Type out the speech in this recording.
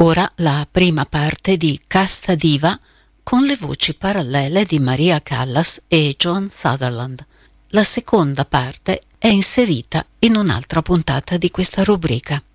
Ora la prima parte di Casta Diva con le voci parallele di Maria Callas e John Sutherland. La seconda parte è inserita in un'altra puntata di questa rubrica.